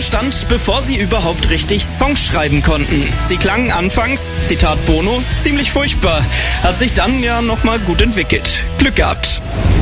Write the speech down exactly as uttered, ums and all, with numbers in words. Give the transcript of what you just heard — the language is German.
stand, bevor sie überhaupt richtig Songs schreiben konnten. Sie klangen anfangs, Zitat Bono, ziemlich furchtbar, hat sich dann ja nochmal gut entwickelt. Glück gehabt.